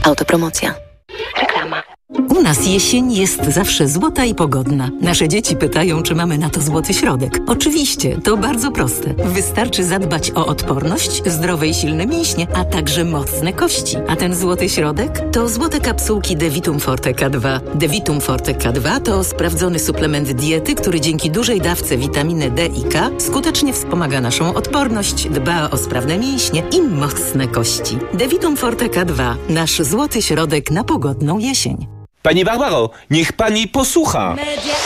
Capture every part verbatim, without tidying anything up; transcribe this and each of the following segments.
Autopromocja. Reklama. U nas jesień jest zawsze złota i pogodna. Nasze dzieci pytają, czy mamy na to złoty środek. Oczywiście, to bardzo proste. Wystarczy zadbać o odporność, zdrowe i silne mięśnie, a także mocne kości. A ten złoty środek to złote kapsułki Devitum Forte K dwa. Devitum Forte K dwa to sprawdzony suplement diety, który dzięki dużej dawce witaminy D i K skutecznie wspomaga naszą odporność, dba o sprawne mięśnie i mocne kości. Devitum Forte K dwa. Nasz złoty środek na pogodną jesień. Pani Barbaro, niech pani posłucha.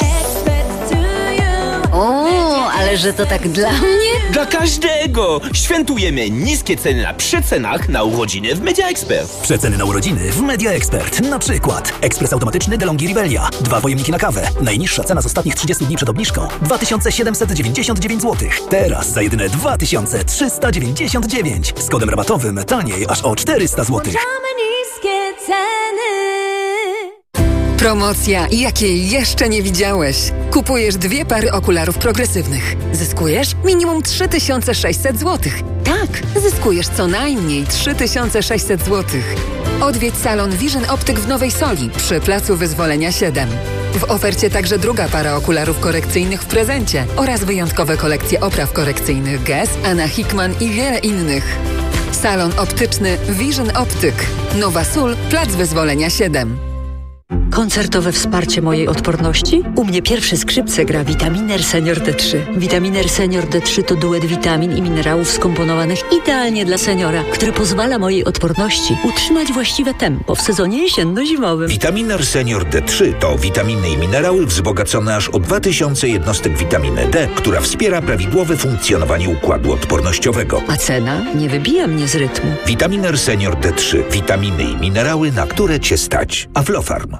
O, ale że to tak dla mnie? Dla każdego! Świętujemy niskie ceny na przecenach na urodziny w Media Expert. Przeceny na urodziny w Media Expert. Na przykład ekspres automatyczny DeLonghi Rivelia. Dwa pojemniki na kawę. Najniższa cena z ostatnich trzydziestu dni przed obniżką. dwa tysiące siedemset dziewięćdziesiąt dziewięć złotych. Teraz za jedyne dwa tysiące trzysta dziewięćdziesiąt dziewięć. Z kodem rabatowym taniej aż o czterysta złotych. niskie ceny. Promocja, jakiej jeszcze nie widziałeś. Kupujesz dwie pary okularów progresywnych. Zyskujesz minimum trzy tysiące sześćset złotych. Tak, zyskujesz co najmniej trzy tysiące sześćset złotych. Odwiedź salon Vision Optyk w Nowej Soli przy Placu Wyzwolenia siedem. W ofercie także druga para okularów korekcyjnych w prezencie oraz wyjątkowe kolekcje opraw korekcyjnych Guess, Anna Hickman i wiele innych. Salon optyczny Vision Optyk. Nowa Sól, Plac Wyzwolenia siedem. Koncertowe wsparcie mojej odporności? U mnie pierwsze skrzypce gra Vitaminer Senior D trzy. Vitaminer Senior D trzy to duet witamin i minerałów skomponowanych idealnie dla seniora, który pozwala mojej odporności utrzymać właściwe tempo w sezonie jesienno-zimowym. Vitaminer Senior D trzy to witaminy i minerały wzbogacone aż o dwa tysiące jednostek witaminy D, która wspiera prawidłowe funkcjonowanie układu odpornościowego. A cena nie wybija mnie z rytmu. Vitaminer Senior D trzy. Witaminy i minerały, na które cię stać. Aflofarm.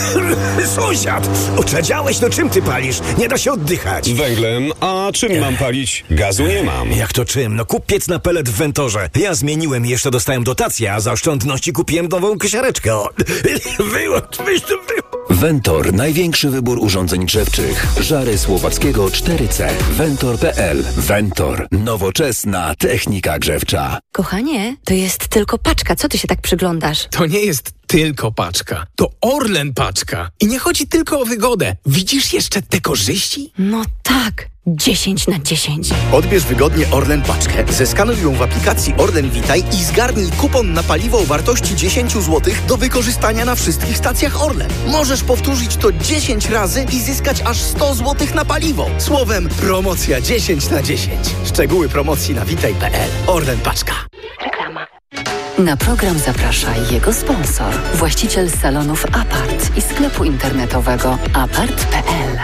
Sąsiad! Oczadziałeś, no czym ty palisz? Nie da się oddychać. Węglem, a czym mam palić? Gazu nie mam. Jak to czym? No kup piec na pelet w Ventorze. Ja zmieniłem i jeszcze dostałem dotację, a za oszczędności kupiłem nową kosiareczkę. O, wyłącz, wyjść tu, Ventor. Największy wybór urządzeń grzewczych. Żary Słowackiego cztery C. Ventor kropka p l. Ventor. Nowoczesna technika grzewcza. Kochanie, to jest tylko paczka. Co ty się tak przyglądasz? To nie jest tylko paczka. To Orlen paczka. I nie chodzi tylko o wygodę. Widzisz jeszcze te korzyści? No tak. dziesięć na dziesięć. Odbierz wygodnie Orlen paczkę, zeskanuj ją w aplikacji Orlen Witaj i zgarnij kupon na paliwo o wartości dziesięć złotych do wykorzystania na wszystkich stacjach Orlen. Możesz powtórzyć to dziesięć razy i zyskać aż sto złotych na paliwo. Słowem, promocja dziesięć na dziesięć. Szczegóły promocji na witaj kropka p l. Orlen paczka. Reklama. Na program zaprasza jego sponsor, właściciel salonów Apart i sklepu internetowego apart kropka p l.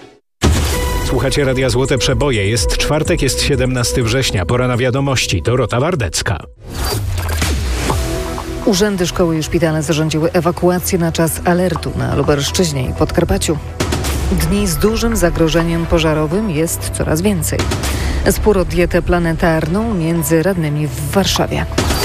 Słuchacie Radia Złote Przeboje. Jest czwartek, jest siedemnastego września. Pora na wiadomości. Dorota Wardecka. Urzędy, szkoły i szpitale zarządziły ewakuację na czas alertu na Lubelszczyźnie i Podkarpaciu. Dni z dużym zagrożeniem pożarowym jest coraz więcej. Spór o dietę planetarną między radnymi w Warszawie.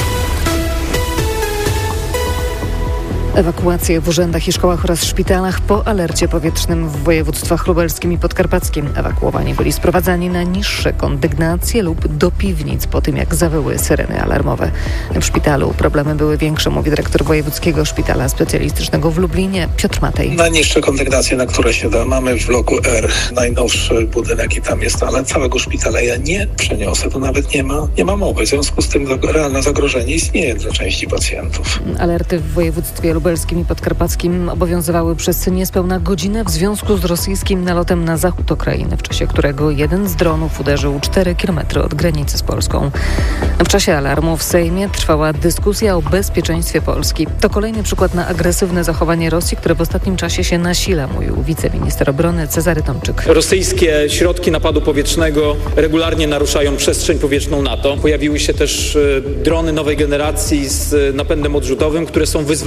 Ewakuacje w urzędach i szkołach oraz szpitalach po alercie powietrznym w województwach lubelskim i podkarpackim. Ewakuowani byli sprowadzani na niższe kondygnacje lub do piwnic po tym, jak zawyły syreny alarmowe. W szpitalu problemy były większe, mówi dyrektor Wojewódzkiego Szpitala Specjalistycznego w Lublinie Piotr Matej. Na niższe kondygnacje, na które się da. Mamy w bloku R najnowszy budynek i tam jest, ale całego szpitala ja nie przeniosę. To nawet nie ma, nie ma mowy. W związku z tym realne zagrożenie istnieje dla części pacjentów. Alerty w województwie lubelskim i podkarpackim obowiązywały przez niespełna godzinę w związku z rosyjskim nalotem na zachód Ukrainy, w czasie którego jeden z dronów uderzył cztery kilometry od granicy z Polską. W czasie alarmu w Sejmie trwała dyskusja o bezpieczeństwie Polski. To kolejny przykład na agresywne zachowanie Rosji, które w ostatnim czasie się nasila, mówił wiceminister obrony Cezary Tomczyk. Rosyjskie środki napadu powietrznego regularnie naruszają przestrzeń powietrzną NATO. Pojawiły się też drony nowej generacji z napędem odrzutowym, które są wyzwaniem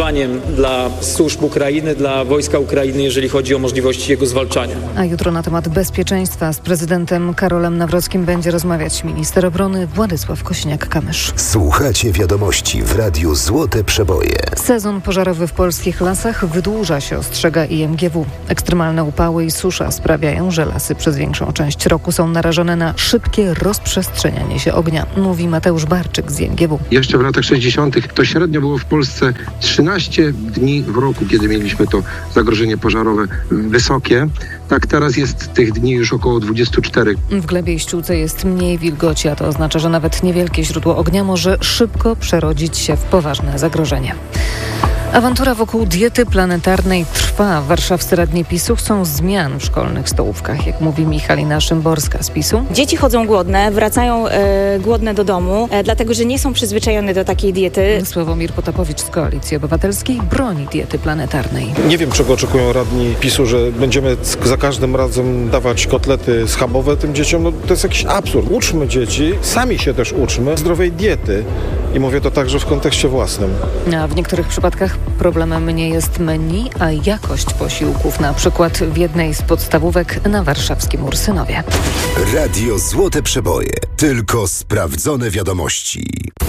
dla służb Ukrainy, dla wojska Ukrainy, jeżeli chodzi o możliwości jego zwalczania. A jutro na temat bezpieczeństwa z prezydentem Karolem Nawrockim będzie rozmawiać minister obrony Władysław Kosiniak-Kamysz. Słuchacie wiadomości w Radiu Złote Przeboje. Sezon pożarowy w polskich lasach wydłuża się, ostrzega I M G W. Ekstremalne upały i susza sprawiają, że lasy przez większą część roku są narażone na szybkie rozprzestrzenianie się ognia, mówi Mateusz Barczyk z I M G W. Jeszcze w latach sześćdziesiątych to średnio było w Polsce trzynaście dni w roku, kiedy mieliśmy to zagrożenie pożarowe wysokie. Tak, teraz jest tych dni już około dwadzieścia cztery. W glebie i ściółce jest mniej wilgoci, a to oznacza, że nawet niewielkie źródło ognia może szybko przerodzić się w poważne zagrożenie. Awantura wokół diety planetarnej trwa. Warszawscy radni PiSu chcą zmian w szkolnych stołówkach, jak mówi Michalina Szymborska z PiSu. Dzieci chodzą głodne, wracają e, głodne do domu, e, dlatego że nie są przyzwyczajone do takiej diety. Sławomir Potapowicz z Koalicji Obywatelskiej broni diety planetarnej. Nie wiem, czego oczekują radni PiSu, że będziemy za każdym razem dawać kotlety schabowe tym dzieciom. No, to jest jakiś absurd. Uczmy dzieci, sami się też uczmy zdrowej diety. I mówię to także w kontekście własnym. A w niektórych przypadkach problemem nie jest menu, a jakość posiłków. Na przykład w jednej z podstawówek na warszawskim Ursynowie. Radio Złote Przeboje. Tylko sprawdzone wiadomości.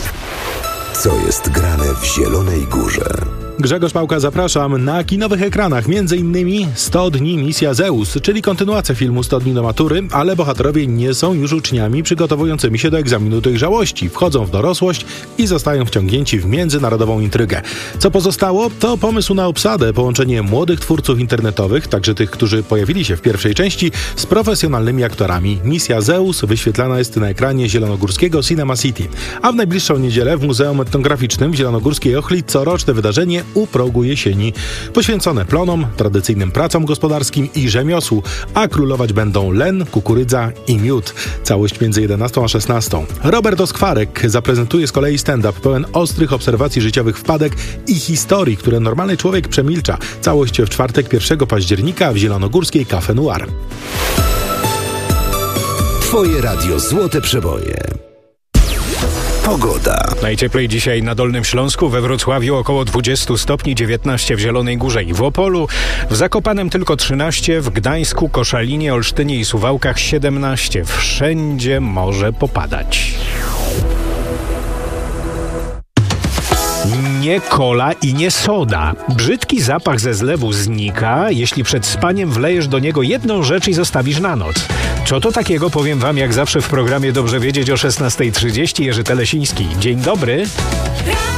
Co jest grane w Zielonej Górze? Grzegorz Pałka, zapraszam. Na kinowych ekranach między innymi sto dni Misja Zeus, czyli kontynuacja filmu sto dni do matury, ale bohaterowie nie są już uczniami przygotowującymi się do egzaminu dojrzałości. Wchodzą w dorosłość i zostają wciągnięci w międzynarodową intrygę. Co pozostało, to pomysł na obsadę, połączenie młodych twórców internetowych, także tych, którzy pojawili się w pierwszej części, z profesjonalnymi aktorami. Misja Zeus wyświetlana jest na ekranie zielonogórskiego Cinema City. A w najbliższą niedzielę w Muzeum Etnograficznym w Zielonogórskiej Ochli coroczne wydarzenie u progu jesieni, poświęcone plonom, tradycyjnym pracom gospodarskim i rzemiosłu, a królować będą len, kukurydza i miód. Całość między jedenastą a szesnastą. Robert Oskwarek zaprezentuje z kolei stand-up pełen ostrych obserwacji życiowych wpadek i historii, które normalny człowiek przemilcza. Całość w czwartek pierwszego października w zielonogórskiej Cafe Noir. Twoje Radio Złote Przeboje. Pogoda. Najcieplej dzisiaj na Dolnym Śląsku, we Wrocławiu około dwadzieścia stopni, dziewiętnaście w Zielonej Górze i w Opolu, w Zakopanem tylko trzynaście, w Gdańsku, Koszalinie, Olsztynie i Suwałkach siedemnaście. Wszędzie może popadać. Nie kola i nie soda. Brzydki zapach ze zlewu znika, jeśli przed spaniem wlejesz do niego jedną rzecz i zostawisz na noc. Co to takiego, powiem wam jak zawsze w programie Dobrze Wiedzieć o szesnasta trzydzieści. Jerzy Telesiński. Dzień dobry.